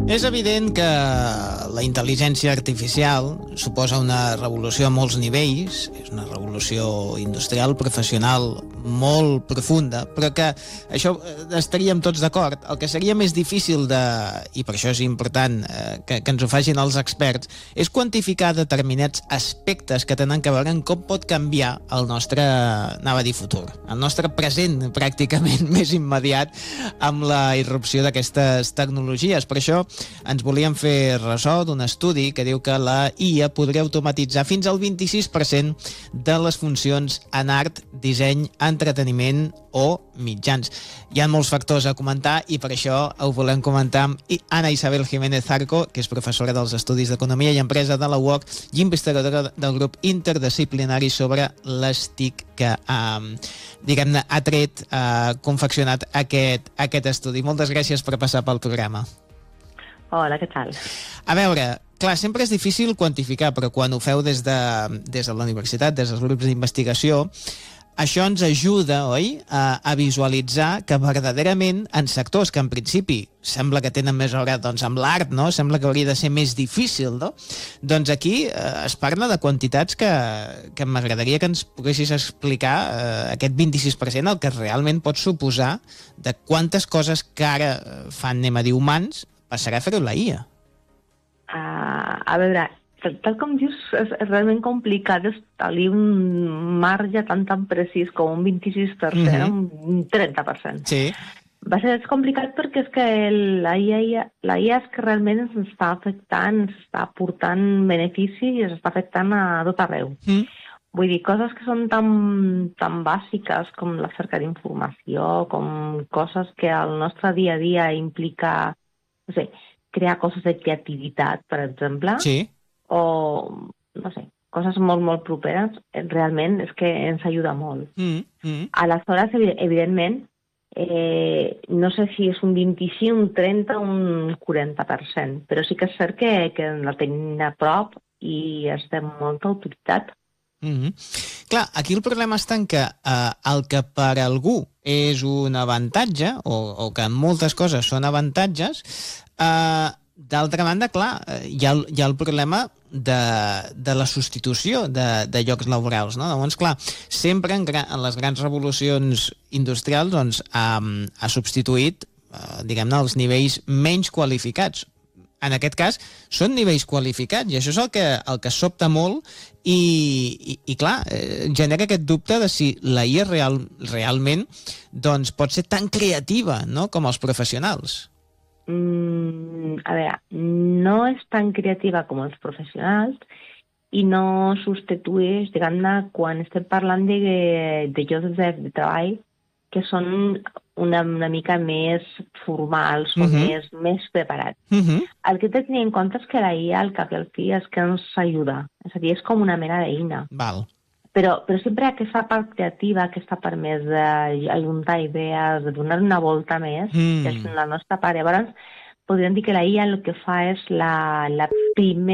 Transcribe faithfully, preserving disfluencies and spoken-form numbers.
És evident que la intel·ligència artificial suposa una revolució a molts nivells, és una revolució industrial, professional, molt profunda, però que això estaríem tots d'acord. El que seria més difícil de, i per això és important eh, que, que ens ho facin els experts, és quantificar determinats aspectes que tenen que veure en com pot canviar el nostre, anava a dir futur, el nostre present pràcticament més immediat amb la irrupció d'aquestes tecnologies. Per això ens volíem fer ressò d'un estudi que diu que la I A podria automatitzar fins al vint-i-sis per cent de les funcions en art, disseny, entreteniment o mitjans. Hi ha molts factors a comentar i per això ho volem comentar amb Ana Isabel Jiménez Zarco, que és professora dels Estudis d'Economia i Empresa de la U O C i investigadora del grup interdisciplinari sobre les T I C, que eh, diguem-ne ha tret, ha eh, confeccionat aquest, aquest estudi. Moltes gràcies per passar pel programa. Hola, què tal? A veure, clar, sempre és difícil quantificar, però quan ho feu des de, des de la universitat, des dels grups d'investigació, això ens ajuda, oi?, a, a visualitzar que verdaderament en sectors que en principi sembla que tenen més a veure doncs, amb l'art, no? Sembla que hauria de ser més difícil, no? Doncs aquí eh, es parla de quantitats que, que m'agradaria que ens poguessis explicar eh, aquest vint-i-sis per cent, el que realment pot suposar de quantes coses que ara fan, anem a dir, humans, passarà a fer-ho la I A. Uh, a veure, tal, tal com dius, és, és realment complicat establir un marge tan tan precís com un vint-i-sis per cent, mm-hmm. un trenta per cent. Sí. Va ser complicat perquè és que la I A, la I A és que realment ens està afectant, ens està portant benefici i ens està afectant a tot arreu. Mm. Vull dir, coses que són tan, tan bàsiques com la cerca d'informació, com coses que al nostre dia a dia implica, no sé, crear coses de creativitat, per exemple, sí. O, no sé, coses molt, molt properes, realment és que ens ajuda molt. Mm, mm. Aleshores, evidentment, eh, no sé si és un vint-i-cinc, un trenta, un quaranta per cent, però sí que és cert que, que la tenim a prop i és de molta autoritat. Mm-hmm. Clar, aquí el problema està en que eh, el que per algú és un avantatge, o, o que moltes coses són avantatges, eh, d'altra banda, clar, hi ha, hi ha el problema de, de la substitució de, de llocs laborals, no? Llavors, clar, sempre en, gran, en les grans revolucions industrials doncs, ha, ha substituït, eh, diguem-ne, els nivells menys qualificats. En aquest cas, són nivells qualificats, i això és el que, el que sobta molt, i, i, i clar, eh, genera aquest dubte de si la I A real, realment doncs, pot ser tan creativa, no?, com els professionals. Mm, a veure, no és tan creativa com els professionals i no substitueix, diguem-ne, quan estem parlant de, de llocs de, de treball que són una, una mica més formals o uh-huh. més, més preparats. Uh-huh. El que he de tenir en compte és que la I A, al cap i al fi, és que ens ajuda. És a dir, és com una mena d'eina. Val. Però, però sempre aquesta part creativa, aquesta part més d'ajuntar idees, de donar una volta més, mm. que és la nostra part. Llavors, podríem dir que la I A el que fa és la, la primera